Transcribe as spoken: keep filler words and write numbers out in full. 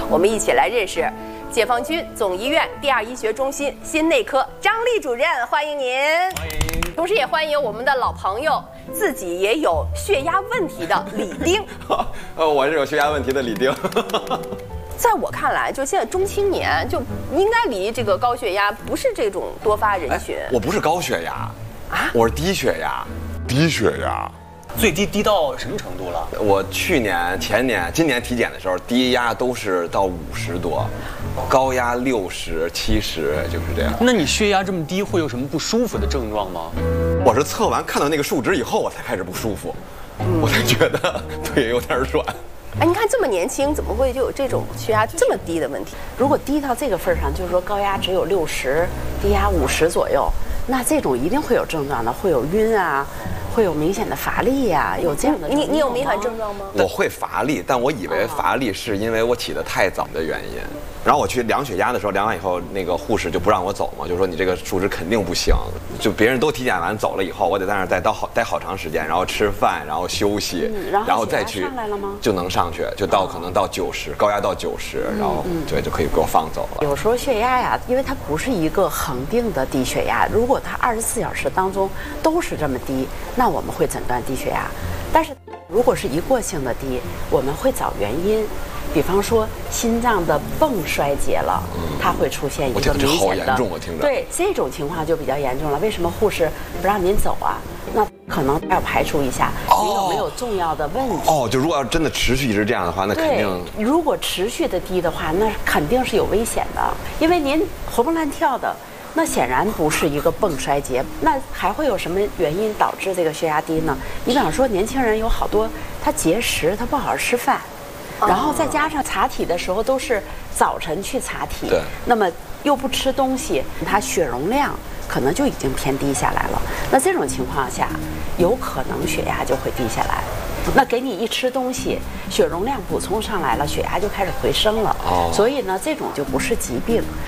我们一起来认识解放军总医院第二医学中心心内科张丽主任，欢迎您。 欢迎。 同时也欢迎我们的老朋友，自己也有血压问题的李丁。 呃，我是有血压问题的李丁。 在我看来，就现在中青年就应该离这个高血压不是这种多发人群。 我不是高血压啊， 我是低血压。 低血压。 最低低到什么程度了？ 我去年、前年、今年体检的时候，低压都是到五十多，高压六十、七十，就是这样。 那你血压这么低，会有什么不舒服的症状吗？ 我是测完看到那个数值以后，我才开始不舒服，嗯、我才觉得腿有点软。 哎，你看这么年轻，怎么会就有这种血压这么低的问题？ 如果低到这个份上，就是说高压只有六十，低压五十左右，那这种一定会有症状的，会有晕啊。会有明显的乏力呀、啊，有这样的。 你你有明显症状吗？ 我会乏力，但我以为乏力是因为我起得太早的原因。然后我去量血压的时候，量完以后，那个护士就不让我走嘛，就说你这个数值肯定不行。就别人都体检完走了以后，我得在那儿待到好待好长时间，然后吃饭，然后休息， 嗯、然后然后再去上来了吗？ 就能上去，就到可能到九十，高压到九十，然后对就可以给我放走了。 有时候血压呀，因为它不是一个恒定的低血压，如果它二十四小时当中都是这么低，那我们会诊断低血压。但是如果是一过性的低，我们会找原因。比方说心脏的泵衰竭了，它会出现一个明显的， 我听着对这种情况就比较严重了。为什么护士不让您走啊？那可能要排除一下您有没有重要的问题。 哦，就如果要真的持续一直这样的话，那肯定。 如果持续的低的话，那肯定是有危险的，因为您活蹦乱跳的。那显然不是一个泵衰竭，那还会有什么原因导致这个血压低呢？你比方说年轻人有好多他节食，他不好好吃饭。然后再加上查体的时候都是早晨去查体， 对， 那么又不吃东西，它血容量可能就已经偏低下来了。那这种情况下，有可能血压就会低下来。那给你一吃东西，血容量补充上来了，血压就开始回升了。哦，所以呢，这种就不是疾病。